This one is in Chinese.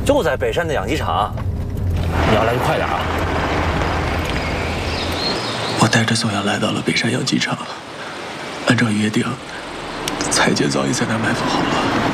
就在北山的养鸡场。你要来就快点啊！ 我带着宋阳来到了北山养鸡场，按照约定，蔡姐早已在那儿埋伏好了。